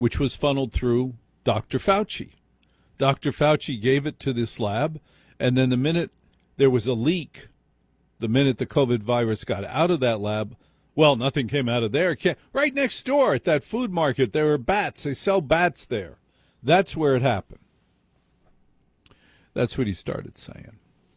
which was funneled through Dr. Fauci. Dr. Fauci gave it to this lab, and then the minute there was a leak, the minute the COVID virus got out of that lab, well, nothing came out of there. Right next door at that food market, there were bats. They sell bats there. That's where it happened. That's what he started saying.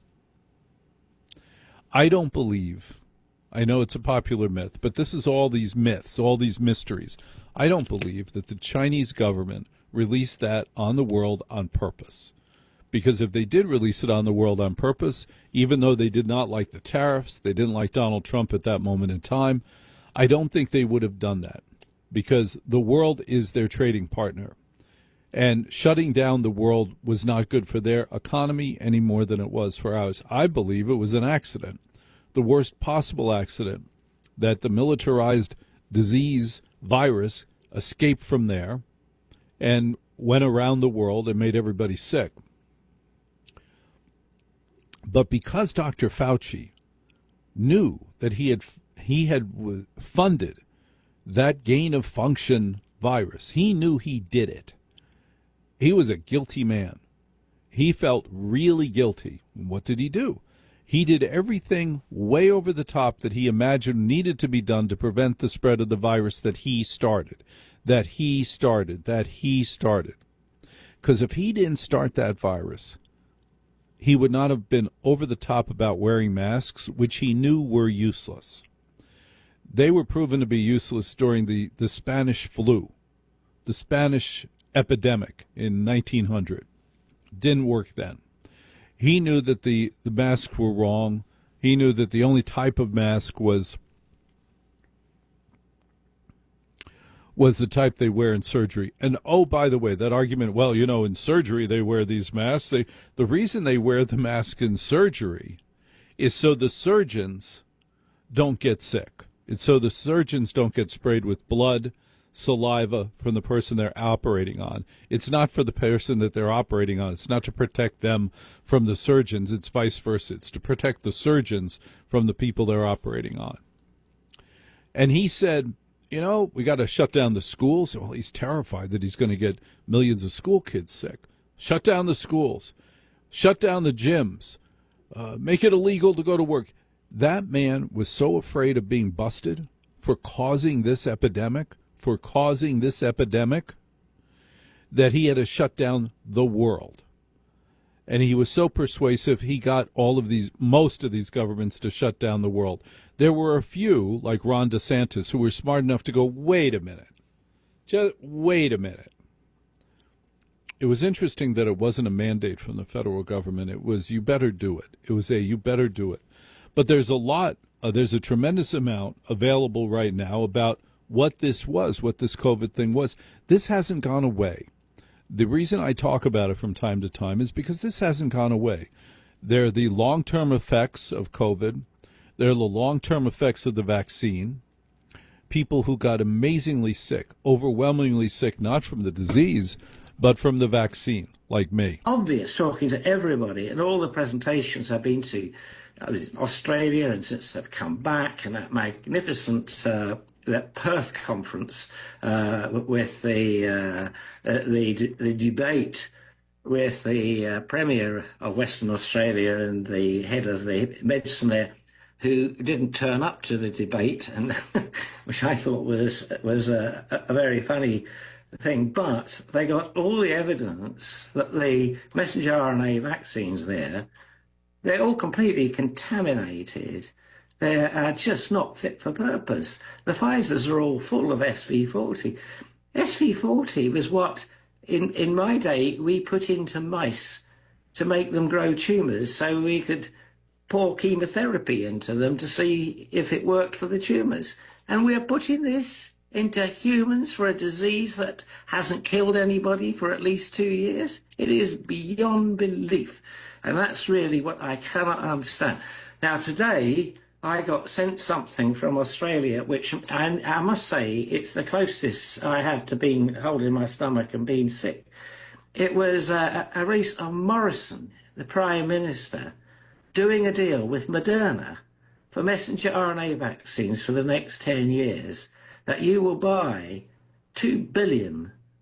I don't believe, I know it's a popular myth, but this is all these myths, all these mysteries. I don't believe that the Chinese government released that on the world on purpose. Because if they did release it on the world on purpose, even though they did not like the tariffs, they didn't like Donald Trump at that moment in time, I don't think they would have done that. Because the world is their trading partner. And shutting down the world was not good for their economy any more than it was for ours. I believe it was an accident, the worst possible accident, that the militarized disease virus escaped from there and went around the world and made everybody sick. But because Dr. Fauci knew that he had funded that gain of function virus, he knew he did it. He was a guilty man. He felt really guilty. What did he do? He did everything way over the top that he imagined needed to be done to prevent the spread of the virus that he started. Because if he didn't start that virus, he would not have been over the top about wearing masks, which he knew were useless. They were proven to be useless during the Spanish flu, the Spanish epidemic in 1900. Didn't work then. He knew that the masks were wrong. He knew that the only type of mask was the type they wear in surgery. And, oh, by the way, that argument, well, you know, in surgery they wear these masks. The reason they wear the mask in surgery is so the surgeons don't get sick. It's so the surgeons don't get sprayed with blood, saliva from the person they're operating on. It's not for the person that they're operating on. It's not to protect them from the surgeons. It's vice versa. It's to protect the surgeons from the people they're operating on. And he said, you know, we got to shut down the schools. Well, he's terrified that he's going to get millions of school kids sick. Shut down the schools. Shut down the gyms. Make it illegal to go to work. That man was so afraid of being busted for causing this epidemic, that he had to shut down the world. And he was so persuasive, he got most of these governments to shut down the world. There were a few, like Ron DeSantis, who were smart enough to go, wait a minute. Just wait a minute. It was interesting that it wasn't a mandate from the federal government. It was, you better do it. It was you better do it. But there's a tremendous amount available right now about what this COVID thing was. This hasn't gone away. The reason I talk about it from time to time is because this hasn't gone away. There are the long-term effects of COVID. There are the long-term effects of the vaccine. People who got amazingly sick, overwhelmingly sick, not from the disease, but from the vaccine, like me. Obvious, talking to everybody, and all the presentations I've been to, I was in Australia, and since they've come back, and that magnificent that Perth conference with the debate with the Premier of Western Australia and the head of the medicine there, who didn't turn up to the debate, and which I thought was a very funny thing. But they got all the evidence that the messenger RNA vaccines there, they're all completely contaminated. They're just not fit for purpose. The Pfizers are all full of SV40. SV40 was what, in my day, we put into mice to make them grow tumours so we could pour chemotherapy into them to see if it worked for the tumours. And we're putting this into humans for a disease that hasn't killed anybody for at least 2 years. It is beyond belief. And that's really what I cannot understand. Now, today, I got sent something from Australia, which I must say it's the closest I had to being holding my stomach and being sick. It was a race of Morrison, the Prime Minister, doing a deal with Moderna for messenger RNA vaccines for the next 10 years, that you will buy 2 billion